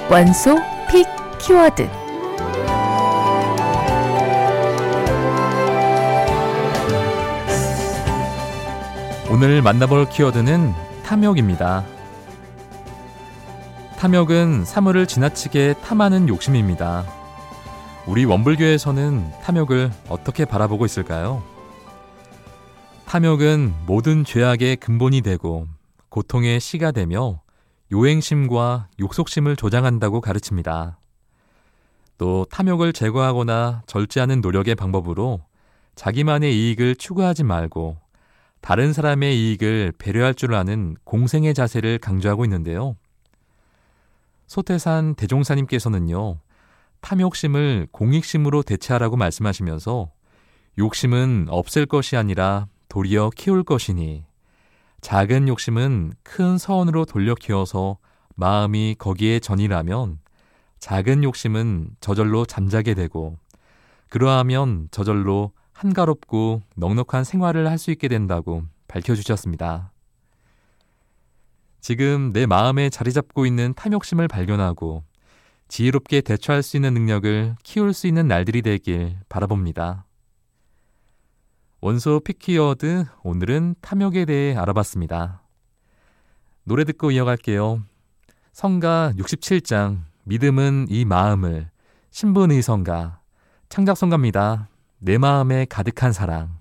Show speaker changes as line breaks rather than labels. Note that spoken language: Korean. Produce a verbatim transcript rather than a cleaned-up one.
원소 픽 키워드.
오늘 만나볼 키워드는 탐욕입니다. 탐욕은 사물을 지나치게 탐하는 욕심입니다. 우리 원불교에서는 탐욕을 어떻게 바라보고 있을까요? 탐욕은 모든 죄악의 근본이 되고 고통의 시가 되며 요행심과 욕속심을 조장한다고 가르칩니다. 또 탐욕을 제거하거나 절제하는 노력의 방법으로 자기만의 이익을 추구하지 말고 다른 사람의 이익을 배려할 줄 아는 공생의 자세를 강조하고 있는데요. 소태산 대종사님께서는요, 탐욕심을 공익심으로 대체하라고 말씀하시면서 욕심은 없앨 것이 아니라 도리어 키울 것이니 작은 욕심은 큰 서원으로 돌려 키워서 마음이 거기에 전이라면 작은 욕심은 저절로 잠자게 되고 그러하면 저절로 한가롭고 넉넉한 생활을 할 수 있게 된다고 밝혀주셨습니다. 지금 내 마음에 자리 잡고 있는 탐욕심을 발견하고 지혜롭게 대처할 수 있는 능력을 키울 수 있는 날들이 되길 바라봅니다. 원소 픽키워드, 오늘은 탐욕에 대해 알아봤습니다. 노래 듣고 이어갈게요. 성가 육십칠 장 믿음은 이 마음을, 신분의성가, 창작성가입니다. 내 마음에 가득한 사랑.